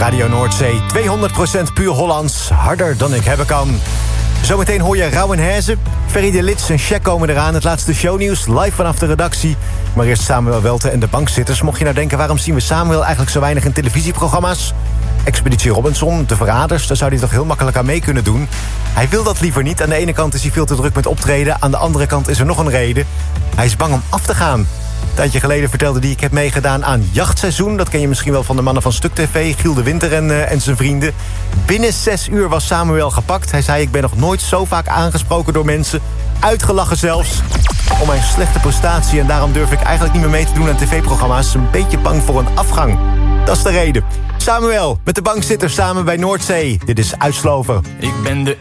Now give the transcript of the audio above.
Radio Noordzee, 200% puur Hollands, harder dan ik hebben kan. Zometeen hoor je Rauw en Herzen, Ferry de Lits en Check komen eraan. Het laatste shownieuws, live vanaf de redactie. Maar eerst Samuel Welte en de bankzitters. Mocht je nou denken, waarom zien we Samuel eigenlijk zo weinig in televisieprogramma's? Expeditie Robinson, De Verraders, daar zou hij toch heel makkelijk aan mee kunnen doen. Hij wil dat liever niet. Aan de ene kant is hij veel te druk met optreden. Aan de andere kant is er nog een reden. Hij is bang om af te gaan. Een tijdje geleden vertelde hij: ik heb meegedaan aan Jachtseizoen. Dat ken je misschien wel van de mannen van Stuk TV, Giel de Winter en zijn vrienden. Binnen 6 uur was Samuel gepakt. Hij zei: ik ben nog nooit zo vaak aangesproken door mensen. Uitgelachen zelfs. Om mijn slechte prestatie en daarom durf ik eigenlijk niet meer mee te doen aan tv-programma's. Een beetje bang voor een afgang. Dat is de reden. Samuel, met de bankzitters samen bij Noordzee. Dit is Uitsloven. Ik ben de